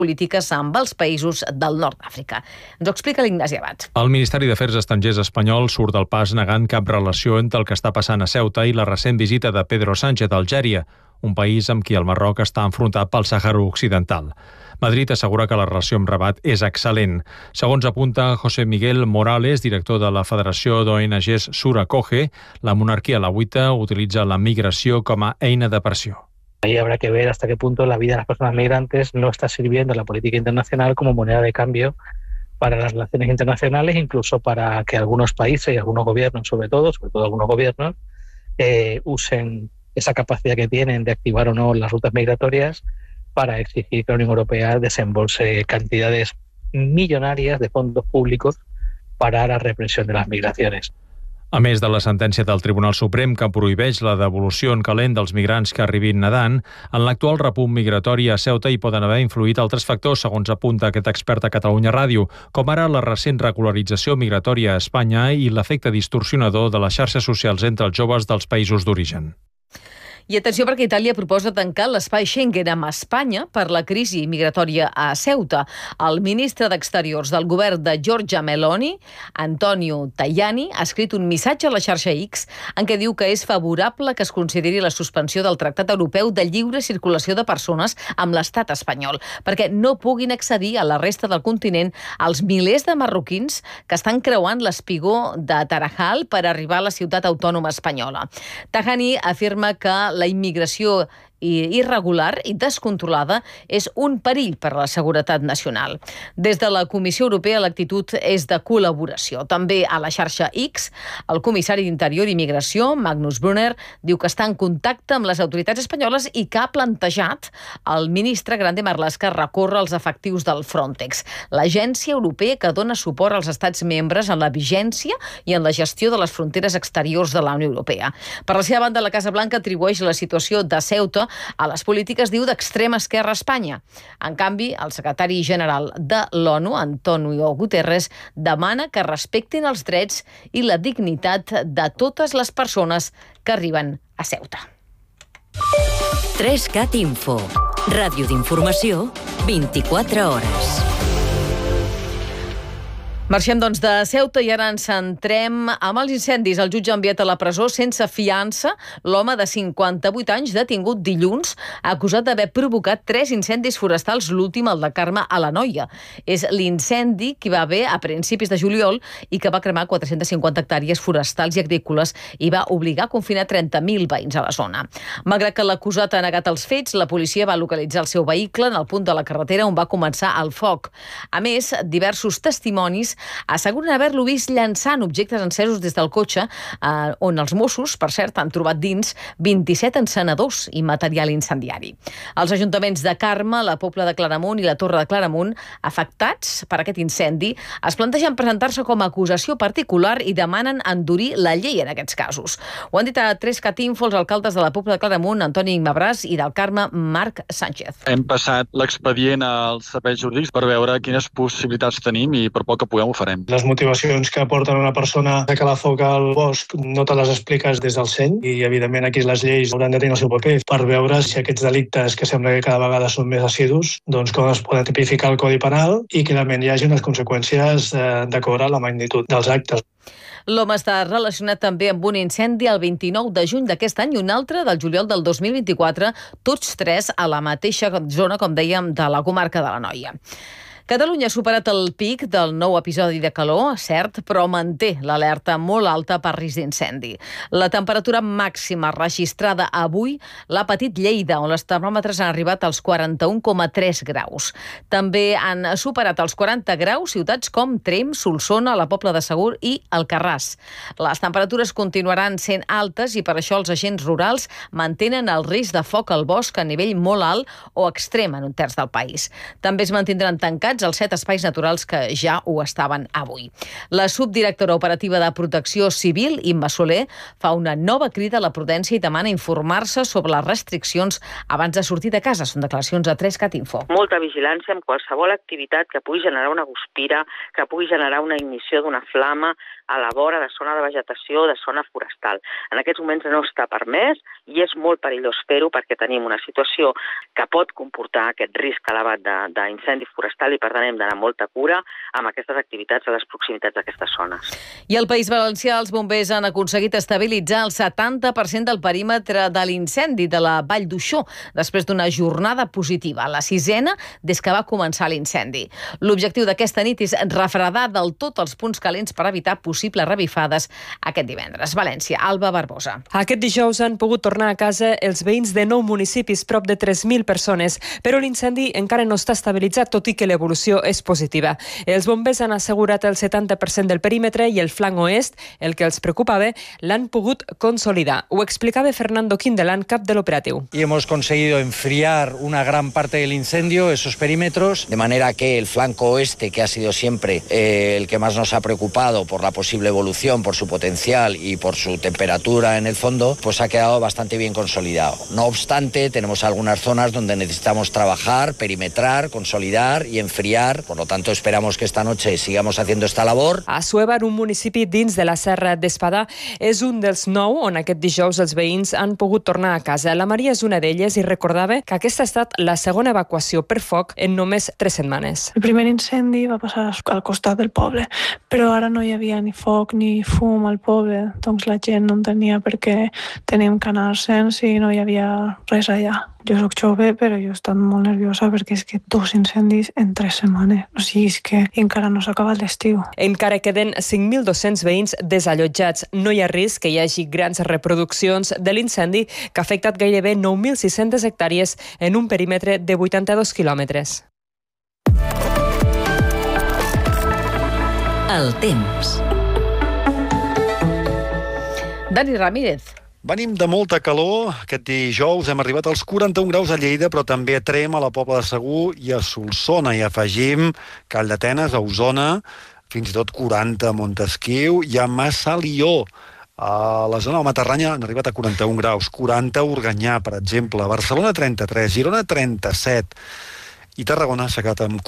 polítiques amb els països del nord d'Àfrica. Ens ho explica l'Ignasi Abad. El Ministeri d'Afers Estrangers espanyol surt del pas negant cap relació entre el que està passant a Ceuta i la recent visita de Pedro Sánchez a Algèria, un país amb qui el Marroc està enfrontat pel Sàhara Occidental. Madrid assegura que la relació amb Rabat és excel·lent. Segons apunta José Miguel Morales, director de la Federació d'ONGs Suracoge, la monarquia alauita utilitza la migració com a eina de pressió. Ahí habrá que ver hasta qué punto la vida de las personas migrantes no está sirviendo a la política internacional como moneda de cambio para las relaciones internacionales, incluso para que algunos países y algunos gobiernos, sobre todo algunos gobiernos, usen esa capacidad que tienen de activar o no las rutas migratorias para exigir que la Unión Europea desembolse cantidades millonarias de fondos públicos para la represión de las migraciones. A més de la sentència del Tribunal Suprem que prohibeix la devolució en calent dels migrants que arribin nedant, en l'actual repunt migratori a Ceuta hi poden haver influït altres factors, segons apunta aquest expert a Catalunya Ràdio, com ara la recent regularització migratòria a Espanya i l'efecte distorsionador de les xarxes socials entre els joves dels països d'origen. I atenció perquè Itàlia proposa tancar l'espai Schengen amb Espanya per la crisi migratòria a Ceuta. El ministre d'Exteriors del govern de Giorgia Meloni, Antonio Tajani, ha escrit un missatge a la xarxa X en què diu que és favorable que es consideri la suspensió del Tractat Europeu de lliure circulació de persones amb l'estat espanyol, perquè no puguin accedir a la resta del continent els milers de marroquins que estan creuant l'espigó de Tarajal per arribar a la ciutat autònoma espanyola. Tajani afirma que la immigració irregular i descontrolada és un perill per a la seguretat nacional. Des de la Comissió Europea l'actitud és de col·laboració. També a la xarxa X, el comissari d'Interior i Migració, Magnus Brunner, diu que està en contacte amb les autoritats espanyoles i que ha plantejat al ministre Grande Marlaska recórrer als efectius del Frontex, l'agència europea que dona suport als estats membres en la vigència i en la gestió de les fronteres exteriors de la Unió Europea. Per la seva banda, la Casa Blanca atribueix la situació de Ceuta a les polítiques, diu, d'extrema esquerra a Espanya. En canvi, el secretari general de l'ONU, Antonio Guterres, demana que respectin els drets i la dignitat de totes les persones que arriben a Ceuta. 3CAT Info. Ràdio d'informació, 24 hores. Marxem, doncs, de Ceuta i ara ens centrem amb els incendis. El jutge ha enviat a la presó sense fiança l'home de 58 anys detingut dilluns, acusat d'haver provocat 3 incendis forestals, l'últim, el de Carme, a l'Anoia. És l'incendi que va haver a principis de juliol i que va cremar 450 hectàrees forestals i agrícoles i va obligar a confinar 30.000 veïns a la zona. Malgrat que l'acusat ha negat els fets, la policia va localitzar el seu vehicle en el punt de la carretera on va començar el foc. A més, diversos testimonis asseguren haver-lo vist llançant objectes encesos des del cotxe, on els Mossos, per cert, han trobat dins 27 encenedors i material incendiari. Els ajuntaments de Carme, la Pobla de Claramunt i la Torre de Claramunt, afectats per aquest incendi, es plantegen presentar-se com a acusació particular i demanen endurir la llei en aquests casos. Ho han dit a 3CAT Info els alcaldes de la Pobla de Claramunt, Antoni Mabràs, i del Carme, Marc Sánchez. Hem passat l'expedient als serveis jurídics per veure quines possibilitats tenim i per poc que puguem ho farem. Les motivacions que porten una persona a calar foc al bosc no te les expliques des del seny i, evidentment, aquí les lleis hauran de tenir el seu paper per veure si aquests delictes, que sembla que cada vegada són més assidus, doncs com es poden tipificar el Codi Penal i que realment hi hagi unes conseqüències d'acord amb la magnitud dels actes. L'home està relacionat també amb un incendi el 29 de juny d'aquest any i un altre del juliol del 2024, tots 3 a la mateixa zona, com dèiem, de la comarca de l'Anoia. Catalunya ha superat el pic del nou episodi de calor, cert, però manté l'alerta molt alta per risc d'incendi. La temperatura màxima registrada avui l'ha patit Lleida, on els termòmetres han arribat als 41,3 graus. També han superat els 40 graus ciutats com Tremp, Solsona, la Pobla de Segur i Alcarràs. Les temperatures continuaran sent altes i per això els agents rurals mantenen el risc de foc al bosc a nivell molt alt o extrem en un terç del país. També es mantindran tancats sumats als 7 espais naturals que ja ho estaven avui. La subdirectora operativa de Protecció Civil, Imma Soler, fa una nova crida a la prudència i demana informar-se sobre les restriccions abans de sortir de casa. Són declaracions a 3CAT Info. Molta vigilància amb qualsevol activitat que pugui generar una guspira, que pugui generar una ignició d'una flama a la vora de zona de vegetació o de zona forestal. En aquests moments no està permès i és molt perillós fer-ho perquè tenim una situació que pot comportar aquest risc elevat d'incendi forestal i per tant hem d'anar amb molta cura amb aquestes activitats a les proximitats d'aquestes zones. I al País Valencià els bombers han aconseguit estabilitzar el 70% del perímetre de l'incendi de la Vall d'Uixó després d'una jornada positiva, la 6ª des que va començar l'incendi. L'objectiu d'aquesta nit és refredar del tot els punts calents per evitar possibles revifades aquest divendres. València, Alba Barbosa. Aquest dijous han pogut tornar a casa els veïns de 9 municipis, prop de 3.000 persones, però l'incendi encara no està estabilitzat, tot i que l'evolució és positiva. Els bombers han assegurat el 70% del perímetre i el flanc oest, el que els preocupava, l'han pogut consolidar. Ho explicava Fernando Quindelán, cap de l'operatiu. Y hemos conseguido enfriar una gran parte del incendio, esos perímetros, de manera que el flanco oeste, que ha sido siempre el que más nos ha preocupado por la posible evolución, por su potencial y por su temperatura en el fondo, pues ha quedado bastante bien consolidado. No obstante, tenemos algunas zonas donde necesitamos trabajar, perimetrar, consolidar y enfriar. Por lo tanto, esperamos que esta noche sigamos haciendo esta labor. Assuévar, un municipi dins de la Serra d'Espadà, és un dels 9 on aquest dijous els veïns han pogut tornar a casa. La Maria és una d'elles i recordava que aquesta ha estat la segona evacuació per foc en només 3 setmanes. El primer incendi va passar al costat del poble, però ara no hi havia ni foc ni fum al poble, doncs la gent no entenia per què teníem que anar-se'n si no hi havia res allà. Jo soc jove, però jo he estat molt nerviosa perquè és que 2 incendis en 3 setmanes. O sigui, és que encara no s'ha acabat l'estiu. Encara queden 5.200 veïns desallotjats. No hi ha risc que hi hagi grans reproduccions de l'incendi que ha afectat gairebé 9.600 hectàrees en un perímetre de 82 quilòmetres. El temps. Dani Ramírez. Venim de molta calor. Aquest dijous hem arribat als 41 graus a Lleida, però també a Trem, a la Pobla de Segur i a Solsona. I afegim Call d'Atenes, a Osona, fins i tot 40 a Montesquiu i a Massalió. A la zona del Matarranya han arribat a 41 graus, 40 a Organyà, per exemple, a Barcelona 33, Girona 37 i Tarragona s'ha quedat amb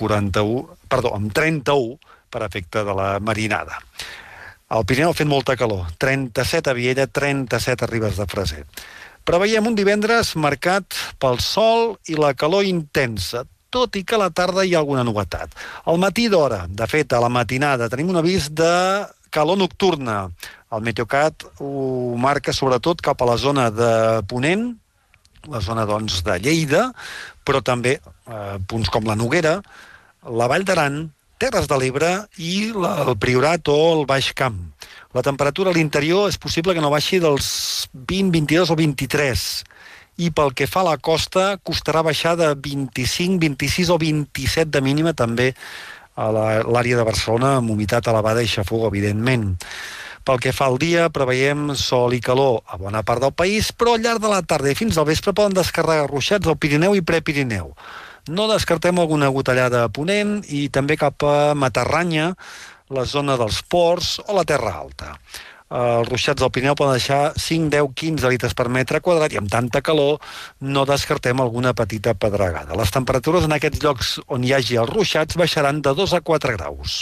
31 per efecte de la marinada. Al Pirineu ha fet molta calor, 37 a Viella, 37 a Ribes de Freser. Preveiem un divendres marcat pel sol i la calor intensa, tot i que a la tarda hi ha alguna novetat. Al matí d'hora, de fet, a la matinada, tenim un avís de calor nocturna. El Meteocat ho marca sobretot cap a la zona de Ponent, la zona doncs, de Lleida, però també punts com la Noguera, la Vall d'Aran, Terres de l'Ebre i el Priorat o el Baix Camp. La temperatura a l'interior és possible que no baixi dels 20, 22 o 23. I pel que fa a la costa, costarà baixar de 25, 26 o 27 de mínima també a l'àrea de Barcelona, amb humitat elevada i xafog, evidentment. Pel que fa al dia, preveiem sol i calor a bona part del país, però al llarg de la tarda i fins al vespre poden descarregar ruixats al Pirineu i Prepirineu. No descartem alguna gotellada a Ponent i també cap a Matarranya, la zona dels ports o la Terra Alta. Els ruixats del Pirineu poden deixar 5, 10, 15 litres per metre quadrat i amb tanta calor no descartem alguna petita pedregada. Les temperatures en aquests llocs on hi hagi els ruixats baixaran de 2 a 4 graus.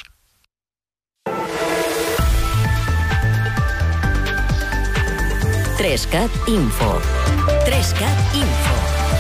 Trescat Info. Trescat Info.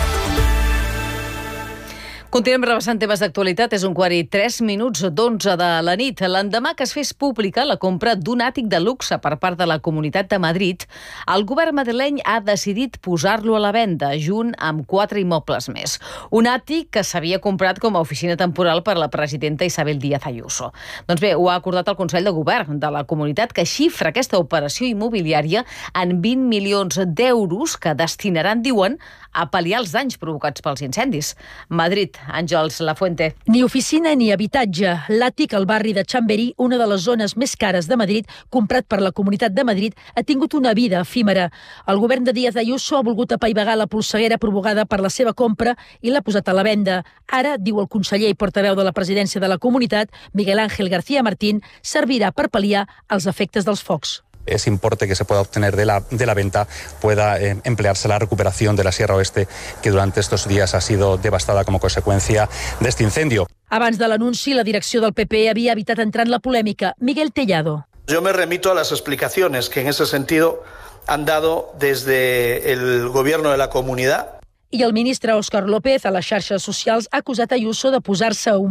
Continuem repassant temes d'actualitat. És 1:03 de la nit. L'endemà que es fes pública la compra d'un àtic de luxe per part de la Comunitat de Madrid, el govern madrileny ha decidit posar-lo a la venda, junt amb 4 immobles més. Un àtic que s'havia comprat com a oficina temporal per la presidenta Isabel Díaz Ayuso. Doncs bé, ho ha acordat el Consell de Govern de la Comunitat, que xifra aquesta operació immobiliària en 20 milions d'euros que destinaran, diuen, a pal·liar els danys provocats pels incendis. Madrid Àngels Lafuente. Ni oficina ni habitatge. L'àtic al barri de Chamberí, una de les zones més cares de Madrid, comprat per la Comunitat de Madrid, ha tingut una vida efímera. El govern de Díaz Ayuso ha volgut apaivagar la polseguera provocada per la seva compra i l'ha posat a la venda. Ara, diu el conseller i portaveu de la presidència de la Comunitat, Miguel Ángel García Martín, servirà per pal·liar els efectes dels focs. Ese importe que se pueda obtener de la venta pueda emplearse en la recuperación de la Sierra Oeste, que durante estos días ha sido devastada como consecuencia de este incendio. Abans de l'anunci, la direcció del PP havia evitat entrar en la polèmica. Miguel Tellado. Yo me remito a las explicaciones que en ese sentido han dado desde el gobierno de la comunidad. I el ministre Óscar López a les xarxes socials ha acusat Ayuso de posar-se un